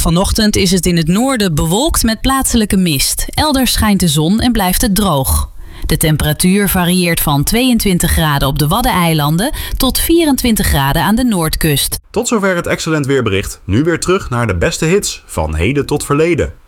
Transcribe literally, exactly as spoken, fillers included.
Vanochtend is het in het noorden bewolkt met plaatselijke mist. Elders schijnt de zon en blijft het droog. De temperatuur varieert van tweeëntwintig graden op de Waddeneilanden tot vierentwintig graden aan de noordkust. Tot zover het Excellent Weerbericht. Nu weer terug naar de beste hits van heden tot verleden.